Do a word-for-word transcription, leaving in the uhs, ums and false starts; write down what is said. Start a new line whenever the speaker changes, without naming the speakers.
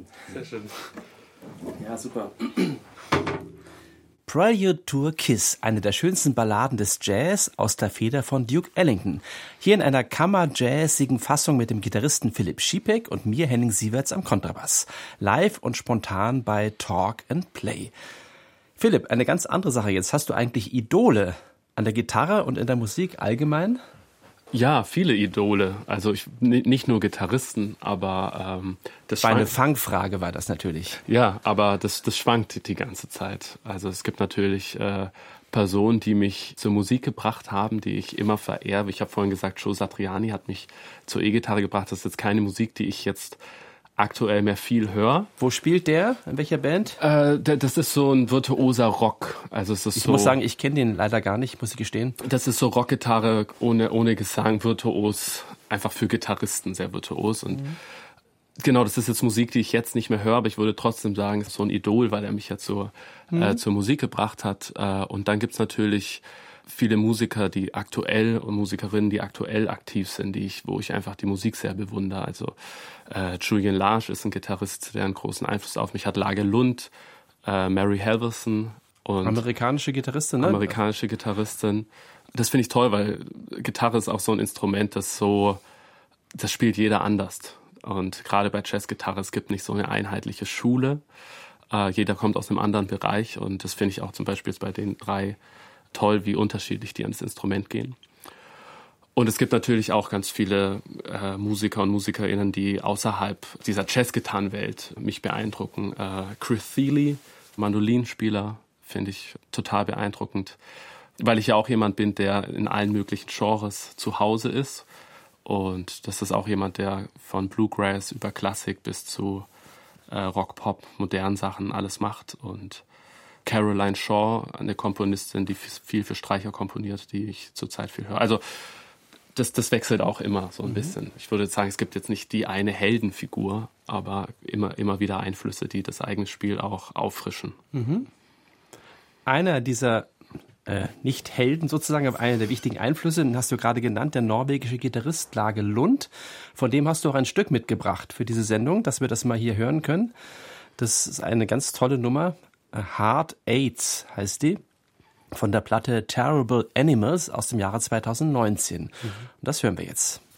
schön.
Sehr schön.
Ja, super. Prelude to a Kiss, eine der schönsten Balladen des Jazz aus der Feder von Duke Ellington. Hier in einer kammerjazzigen Fassung mit dem Gitarristen Philipp Schiepeck und mir, Henning Sieverts, am Kontrabass. Live und spontan bei Talk and Play. Philipp, eine ganz andere Sache jetzt. Hast du eigentlich Idole an der Gitarre und in der Musik allgemein?
Ja, viele Idole. Also ich, nicht nur Gitarristen, aber ähm, das
war
schwankt.
Eine Fangfrage war das natürlich.
Ja, aber das, das schwankt die ganze Zeit. Also es gibt natürlich äh, Personen, die mich zur Musik gebracht haben, die ich immer verehre. Ich habe vorhin gesagt, Joe Satriani hat mich zur E-Gitarre gebracht. Das ist jetzt keine Musik, die ich jetzt aktuell mehr viel höre.
Wo spielt der? In welcher Band?
Äh, das ist so ein virtuoser Rock. Also es ist
ich
so,
muss sagen, ich kenne den leider gar nicht, muss ich gestehen.
Das ist so Rockgitarre ohne, ohne Gesang, virtuos, einfach für Gitarristen sehr virtuos. Und mhm. genau, das ist jetzt Musik, die ich jetzt nicht mehr höre, aber ich würde trotzdem sagen, es ist so ein Idol, weil er mich jetzt so mhm. äh, zur Musik gebracht hat. Äh, und dann gibt's natürlich viele Musiker, die aktuell und Musikerinnen, die aktuell aktiv sind, die ich, wo ich einfach die Musik sehr bewundere. Also äh, Julian Lage ist ein Gitarrist, der einen großen Einfluss auf mich hat. Lage Lund, äh, Mary Halverson und
amerikanische Gitarristin, ne?
Amerikanische Gitarristin. Das finde ich toll, weil Gitarre ist auch so ein Instrument, das so, das spielt jeder anders. Und gerade bei Jazzgitarre, es gibt nicht so eine einheitliche Schule. Äh, jeder kommt aus einem anderen Bereich und das finde ich auch zum Beispiel jetzt bei den drei toll, wie unterschiedlich die ans Instrument gehen. Und es gibt natürlich auch ganz viele äh, Musiker und Musikerinnen, die außerhalb dieser Jazzgitarrenwelt mich beeindrucken. Äh, Chris Thile, Mandolinspieler, finde ich total beeindruckend, weil ich ja auch jemand bin, der in allen möglichen Genres zu Hause ist. Und das ist auch jemand, der von Bluegrass über Klassik bis zu äh, Rock, Pop, modernen Sachen alles macht. Und Caroline Shaw, eine Komponistin, die viel für Streicher komponiert, die ich zurzeit viel höre. Also das, das wechselt auch immer so ein mhm. bisschen. Ich würde sagen, es gibt jetzt nicht die eine Heldenfigur, aber immer, immer wieder Einflüsse, die das eigene Spiel auch auffrischen.
Mhm. Einer dieser äh, nicht Helden sozusagen, aber einer der wichtigen Einflüsse, den hast du gerade genannt, der norwegische Gitarrist Lage Lund. Von dem hast du auch ein Stück mitgebracht für diese Sendung, dass wir das mal hier hören können. Das ist eine ganz tolle Nummer. Heart AIDS heißt die, von der Platte Terrible Animals aus dem Jahre zweitausendneunzehn. Mhm. Und das hören wir jetzt.